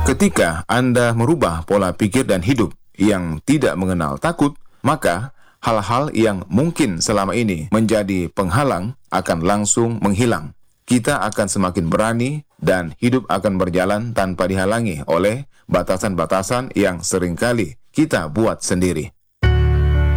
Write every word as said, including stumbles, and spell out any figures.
Ketika Anda merubah pola pikir dan hidup yang tidak mengenal takut, maka hal-hal yang mungkin selama ini menjadi penghalang akan langsung menghilang. Kita akan semakin berani dan hidup akan berjalan tanpa dihalangi oleh batasan-batasan yang seringkali kita buat sendiri.